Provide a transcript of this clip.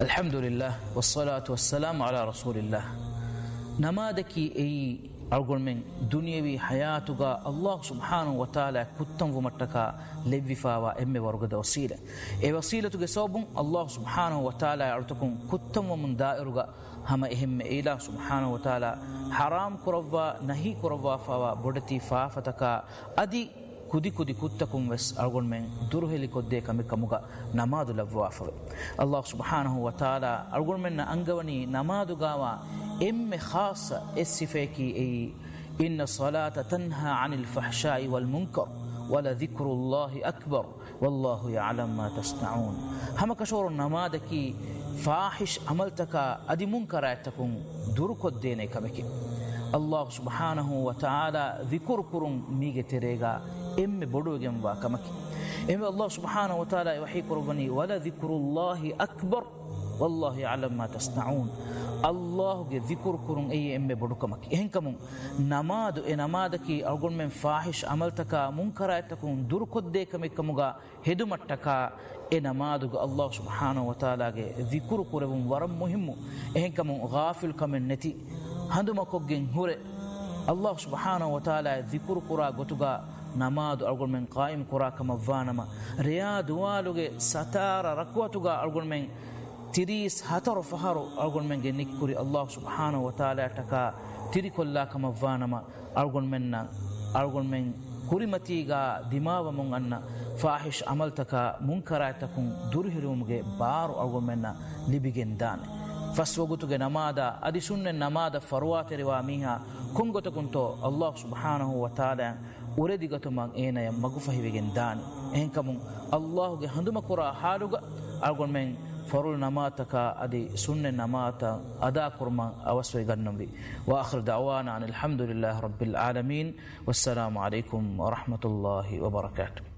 الحمد لله والصلاة والسلام على رسول الله. نمادكي أي أقول من دنيوي حياتك الله سبحانه وتعالى كتم ومتكا لبفاوا أم ورغد وسيلة. أي وسيلة جسوبهم الله سبحانه وتعالى أرتكم كتم ومن دائرك هم إهم إله سبحانه وتعالى حرام كروا نهي كروا فوا بدتي فافتكا أدي كودي كودي كتكم بس أقول من دره لكودي كمكموجا نماد لفوافه الله سبحانه وتعالى أقول من أنجوني نماد جوا إم خاصة السفاكي أي إن الصلاة تنهى عن الفحشاء والمنكر ولذكر الله أكبر والله يعلم ما تصنعون. هم كشور نمادكي فاحش عملتك أدي منكراتكم درك الدين كمكي الله سبحانه وتعالى ذكر كرم ميجي تريغا إم بدوغم واكمكي إم الله سبحانه وتعالى يوحي كربني ولا ذكر الله أكبر والله يعلم ما تصنعون. الله ذكر كرم أي إم بدوكمكي إهنكم نماد نمادكي أقول من فاحش عملتك منكراتكم درك الدين كمكمغا هدمتك نمادك الله سبحانه وتعالى ذكر كرم ورم مهم إهنكم غافل كمن نتي هندما كوجين هوري الله سبحانه وتعالى ذكر كرا غتوغا نماد أقول من قائم كرا كما فانما رياض والوغ ستار ركوتوغا أقول من تريس هتر فهرو أقول من نكوري الله سبحانه وتعالى تكا تري كلا كما فانما أقول من كريمتيغا دماغ من أن فاحش عملتك منكراتكم درهرمغ بار أقول من لبيجن دان فسوغتوغ نمادا ادي سنن نمادا فروات رواميها كونغوتكونتو الله سبحانه وتعالى وريديغتمان اينا مغفهيوغن داني انكم الله ge handuma kura haluga algon men farul namataka adi sunne namata ada kurma awaswe gannambi wa akhir da'wana alhamdulillahi rabbil alamin wassalamu alaykum wa rahmatullahi wa barakatuh.